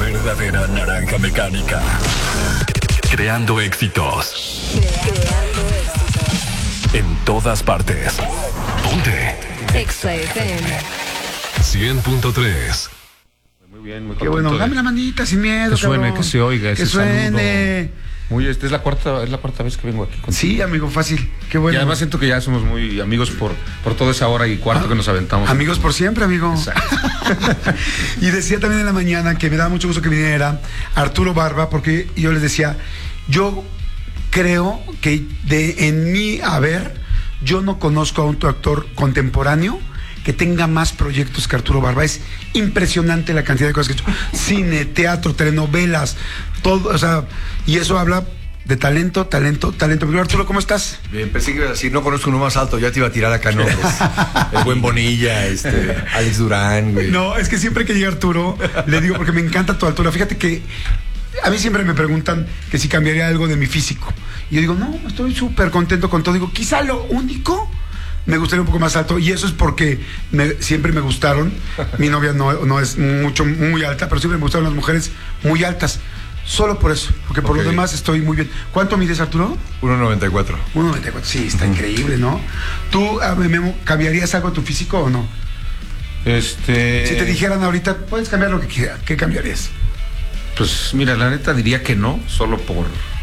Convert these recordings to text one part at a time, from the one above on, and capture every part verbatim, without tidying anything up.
verdadera naranja mecánica. Creando éxitos. Creando éxitos. En todas partes. Ponte. Exa F M. cien punto tres. Muy bien, muy Qué bueno, de- dame la manita sin miedo. Que suene, cabrón. que se oiga ese Que suene. saludo. Muy, este es la cuarta, es la cuarta vez que vengo aquí contigo. Sí, amigo, fácil. Qué bueno. Y además siento que ya somos muy amigos por, por toda esa hora y cuarto Ah, que nos aventamos. Amigos por siempre, amigo. Exacto. Y decía también en la mañana que me daba mucho gusto que viniera Arturo Barba, porque yo les decía, yo creo que de en mi haber, yo no conozco a un actor contemporáneo que tenga más proyectos que Arturo Barba. Es impresionante la cantidad de cosas que ha hecho. Cine, teatro, telenovelas, todo, o sea, y eso habla de talento, talento, talento. Pero Arturo, ¿cómo estás? Bien, pensé que ibas a decir, no conozco uno más alto, ya te iba a tirar acá nombres. El buen Bonilla, este, Alex Durán, güey. No, es que siempre que llega Arturo, le digo, porque me encanta tu altura. Fíjate que a mí siempre me preguntan que si cambiaría algo de mi físico. Y yo digo, no, estoy súper contento con todo. Digo, quizá lo único, me gustaría un poco más alto. Y eso es porque me, siempre me gustaron. Mi novia no, no es mucho, muy alta, pero siempre me gustaron las mujeres muy altas. Solo por eso, porque por Ok. lo demás estoy muy bien. ¿Cuánto mides, Arturo? uno noventa y cuatro. uno noventa y cuatro. Sí, está increíble, ¿no? ¿Tú, a ver, Memo, cambiarías algo de tu físico o no? Este. Si te dijeran ahorita, puedes cambiar lo que quieras, ¿qué cambiarías? Pues mira, la neta diría que no, solo por,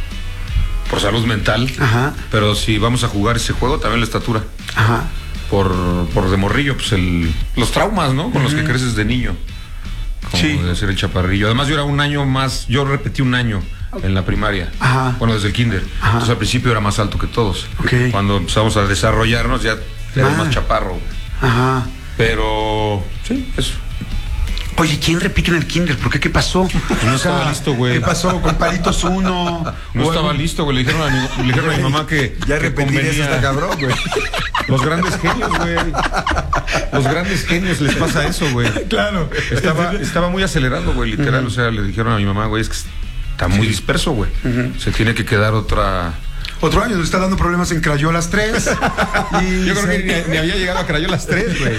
por salud mental. Ajá. Pero si vamos a jugar ese juego, también la estatura. Ajá. Por, por de morrillo, pues el, los traumas, ¿no? Con los que creces de niño. Como Sí. de ser el chaparrillo. Además, yo era un año más, yo repetí un año en la primaria. Ajá. Bueno, desde el kinder. Ajá. Entonces al principio era más alto que todos. Ok. Cuando empezamos a desarrollarnos ya era Ah. más chaparro. Ajá. Pero sí, eso. Oye, ¿quién repite en el kinder? ¿Por qué? ¿Qué pasó? No estaba listo, güey. ¿Qué pasó con palitos uno? No O estaba algo- listo, güey. Le dijeron a mi, le dijeron a mi mamá que, Ya que repetir eso convenía. está cabrón, güey. Los grandes genios, güey. Los grandes genios les pasa eso, güey. Claro. Estaba, estaba muy acelerado, güey, literal. O sea, le dijeron a mi mamá, güey, es que está muy disperso, güey. Se tiene que quedar otra. Otro año nos está dando problemas en Crayolas tres. Y Yo creo se- que ni, ni había llegado a Crayolas tres, güey.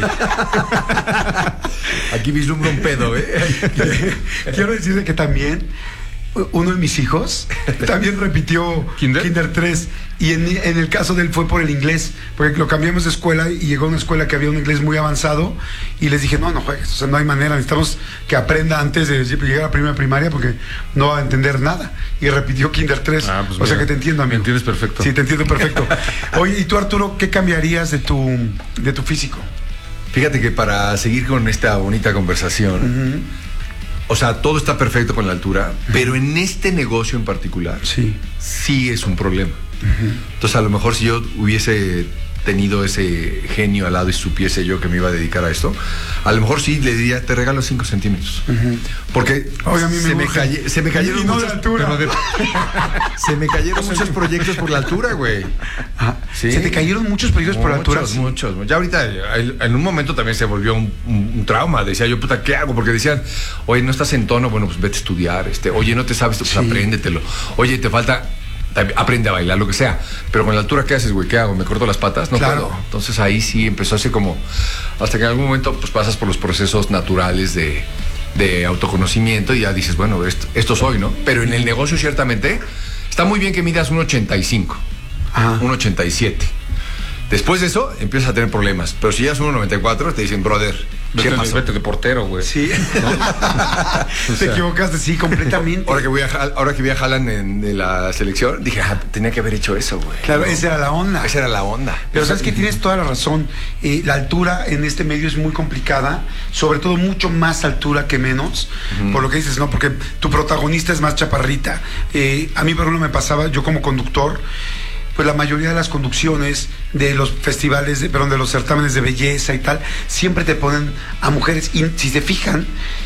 Aquí vislumbra un pedo, ¿eh? Quiero decirle que también uno de mis hijos también repitió ¿Kinder? tres. Y en, en el caso de él fue por el inglés, porque lo cambiamos de escuela y llegó a una escuela que había un inglés muy avanzado. Y les dije, no, no juegues, o sea, no hay manera, necesitamos que aprenda antes de llegar a la primera primaria porque no va a entender nada. Y repitió Kinder tres. Ah, pues o sea mira, que te entiendo, amigo. me entiendes perfecto. Sí, te entiendo perfecto. Oye, ¿y tú, Arturo, qué cambiarías de tu, de tu físico? Fíjate que para seguir con esta bonita conversación, o sea, todo está perfecto con la altura, pero en este negocio en particular, Sí. sí es un problema. Entonces, a lo mejor si yo hubiese tenido ese genio al lado y supiese yo que me iba a dedicar a esto, a lo mejor sí le diría, te regalo cinco centímetros. Porque Oye, a mí me se, me urge. caye- se me cayeron Y no de muchos, altura. pero de- se me cayeron muchos proyectos por la altura, güey. Ah, Sí. ¿Se te cayeron muchos proyectos por la altura? Muchos, muchos. Ya ahorita, el- en un momento también se volvió un, un- un trauma. Decía yo, puta, ¿qué hago? Porque decían, oye, no estás en tono, bueno, pues vete a estudiar. Este, oye, no te sabes, pues Sí. apréndetelo. Oye, te falta, aprende a bailar, lo que sea. Pero con la altura, ¿qué haces, güey? ¿Qué hago? ¿Me corto las patas? No Claro. puedo. Entonces ahí sí empezó así como, hasta que en algún momento pues pasas por los procesos naturales de, de autoconocimiento y ya dices, bueno, esto, esto soy, ¿no? Pero en el negocio ciertamente está muy bien que midas un ochenta y cinco, Ajá. un ochenta y siete. Después de eso empiezas a tener problemas. Pero si ya es uno noventa y cuatro, te dicen, brother, ¿qué Vete, de- pasó? vete de portero, güey. Sí. O Te sea, equivocaste, sí, completamente. Ahora que voy a, Hal- ahora que vi a Haaland en, en la selección, dije, ah, tenía que haber hecho eso, güey. Claro, ¿no? esa era la onda. Esa era la onda. Pero sabes que tienes toda la razón. Eh, la altura en este medio es muy complicada, sobre todo mucho más altura que menos, por lo que dices, ¿no? Porque tu protagonista es más chaparrita. Eh, a mí, por ejemplo, me pasaba, yo como conductor, pues la mayoría de las conducciones de los festivales, de, perdón, de los certámenes de belleza y tal, siempre te ponen a mujeres. Y si se fijan,